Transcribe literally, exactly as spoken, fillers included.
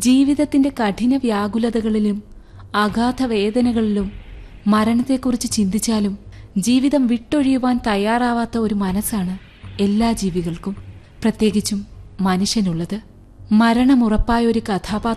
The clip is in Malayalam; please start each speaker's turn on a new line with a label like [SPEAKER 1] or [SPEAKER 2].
[SPEAKER 1] ജീവിതത്തിന്റെ കഠിന വ്യാകുലതകളിലും അഗാധ വേദനകളിലും മരണത്തെക്കുറിച്ച് ചിന്തിച്ചാലും ജീവിതം വിട്ടൊഴിയുവാൻ തയ്യാറാവാത്ത ഒരു മനസ്സാണ് എല്ലാ ജീവികൾക്കും, പ്രത്യേകിച്ചും മനുഷ്യനുള്ളത്. മരണമുറപ്പായ ഒരു കഥാപാത്രം